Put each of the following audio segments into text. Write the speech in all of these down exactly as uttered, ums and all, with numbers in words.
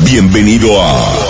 Bienvenido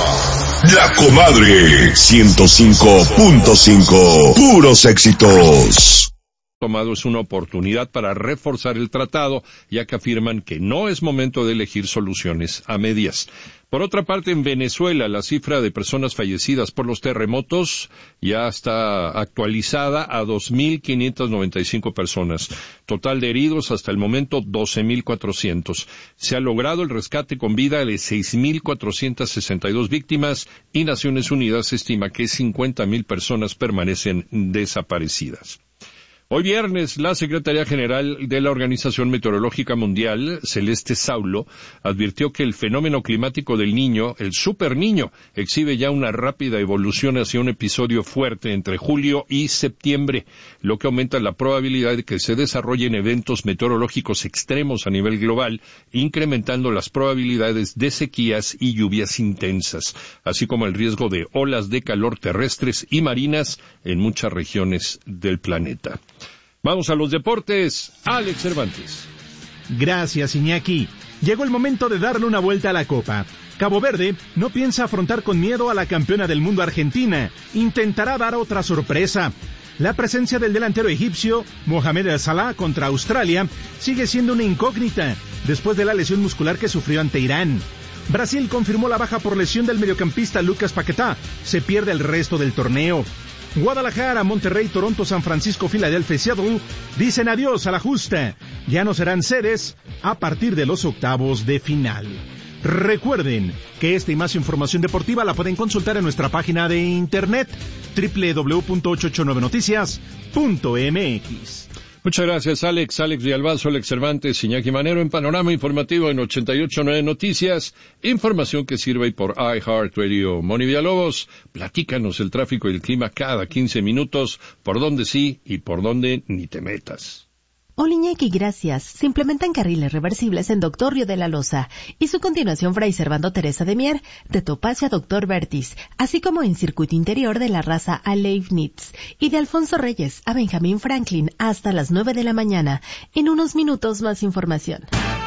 a La Comadre ciento cinco punto cinco. Puros éxitos. Tomado es una oportunidad para reforzar el tratado, ya que afirman que no es momento de elegir soluciones a medias. Por otra parte, en Venezuela, la cifra de personas fallecidas por los terremotos ya está actualizada a dos mil quinientas noventa y cinco personas. Total de heridos hasta el momento doce mil cuatrocientos. Se ha logrado el rescate con vida de seis mil cuatrocientas sesenta y dos víctimas y Naciones Unidas estima que cincuenta mil personas permanecen desaparecidas. Hoy viernes, la Secretaría General de la Organización Meteorológica Mundial, Celeste Saulo, advirtió que el fenómeno climático del Niño, el Super Niño, exhibe ya una rápida evolución hacia un episodio fuerte entre julio y septiembre, lo que aumenta la probabilidad de que se desarrollen eventos meteorológicos extremos a nivel global, incrementando las probabilidades de sequías y lluvias intensas, así como el riesgo de olas de calor terrestres y marinas en muchas regiones del planeta. Vamos a los deportes. Alex Cervantes. Gracias, Iñaki. Llegó el momento de darle una vuelta a la Copa. Cabo Verde no piensa afrontar con miedo a la campeona del mundo Argentina. Intentará dar otra sorpresa. La presencia del delantero egipcio Mohamed Salah contra Australia sigue siendo una incógnita después de la lesión muscular que sufrió ante Irán. Brasil confirmó la baja por lesión del mediocampista Lucas Paquetá. Se pierde el resto del torneo. Guadalajara, Monterrey, Toronto, San Francisco, Filadelfia y Seattle dicen adiós a la justa. Ya no serán sedes a partir de los octavos de final. Recuerden que esta y más información deportiva la pueden consultar en nuestra página de internet doble u doble u doble u punto ochocientos ochenta y nueve noticias punto m x. Muchas gracias, Alex. Alex Villalbazo, Alex Cervantes, Iñaki Manero en Panorama Informativo en ochenta y ocho punto nueve Noticias. Información que sirve por iHeartRadio. Moni Villalobos, platícanos el tráfico y el clima cada quince minutos, por donde sí y por donde ni te metas. Hola Iñaki, gracias. Se implementan carriles reversibles en Doctor Río de la Loza y su continuación Fray Servando Teresa de Mier, de Topacio a Doctor Vertis, así como en circuito interior de la raza a Leibniz y de Alfonso Reyes a Benjamín Franklin hasta las nueve de la mañana. En unos minutos más información.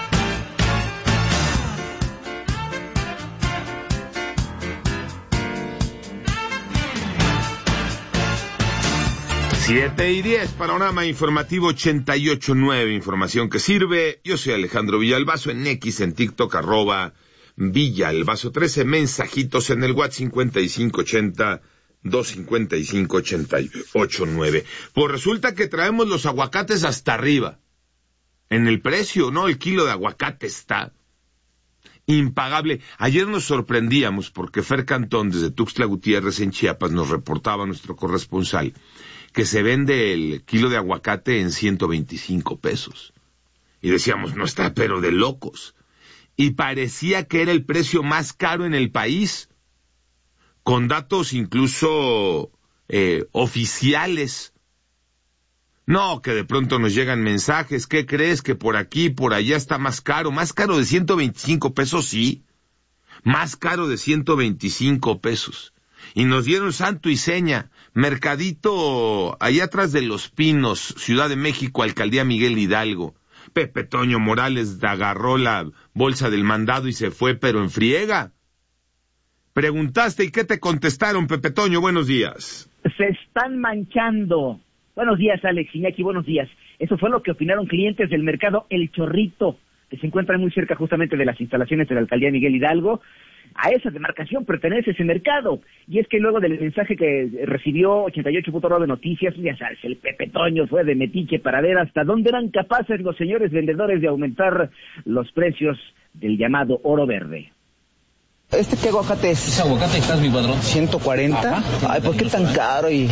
Siete y diez, Panorama Informativo ochenta y ocho punto nueve, información que sirve. Yo soy Alejandro Villalbazo, en X, en TikTok, arroba Villalbazo trece, mensajitos en el WhatsApp cincuenta y cinco ochenta, doscientos cincuenta y cinco, ochenta y ocho nueve. Pues resulta que traemos los aguacates hasta arriba. En el precio, ¿no? El kilo de aguacate está impagable. Ayer nos sorprendíamos porque Fer Cantón, desde Tuxtla Gutiérrez, en Chiapas, nos reportaba nuestro corresponsal que se vende el kilo de aguacate en ciento veinticinco pesos. Y decíamos, no está, pero de locos. Y parecía que era el precio más caro en el país, con datos incluso eh, oficiales. No, que de pronto nos llegan mensajes, ¿qué crees? Que por aquí, por allá está más caro. Más caro de ciento veinticinco pesos, sí. Más caro de ciento veinticinco pesos. Y nos dieron santo y seña. Mercadito allá atrás de Los Pinos, Ciudad de México, Alcaldía Miguel Hidalgo. Pepe Toño Morales agarró la bolsa del mandado y se fue, pero en friega. Preguntaste y ¿qué te contestaron, Pepe Toño? Buenos días. Se están manchando. Buenos días, Alex, Iñaki, buenos días. Eso fue lo que opinaron clientes del mercado El Chorrito, que se encuentra muy cerca justamente de las instalaciones de la Alcaldía Miguel Hidalgo. A esa demarcación pertenece ese mercado. Y es que luego del mensaje que recibió ochenta y ocho punto nueve Noticias, ya sabes, el Pepe Toño fue de metiche para ver hasta dónde eran capaces los señores vendedores de aumentar los precios del llamado oro verde. ¿Este qué aguacate es? Ese aguacate está, mi padrón. ¿ciento cuarenta? Ajá. Ay, ¿por qué tan caro? Y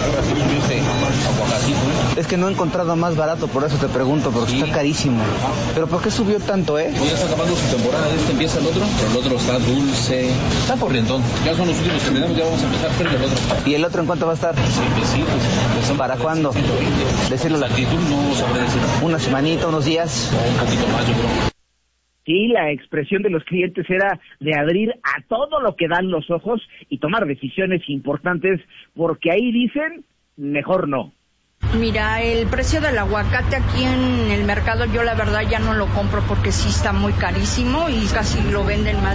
es que no he encontrado más barato, por eso te pregunto, porque sí está carísimo. Pero ¿por qué subió tanto, eh? Pues ya está acabando su temporada, este empieza el otro, pero el otro está dulce, está corrientón. Ya son los últimos que tenemos, ya vamos a empezar pero el otro. ¿Y el otro en cuánto va a estar? Sí, pues sí, pues, pues ¿para cuándo? ciento veinte. Decirlo la actitud no sabré decir. Una semanita, unos días. O un poquito más, yo creo. Sí, la expresión de los clientes era de abrir a todo lo que dan los ojos y tomar decisiones importantes, porque ahí dicen, mejor no. Mira, el precio del aguacate aquí en el mercado, yo la verdad ya no lo compro porque sí está muy carísimo y casi lo venden más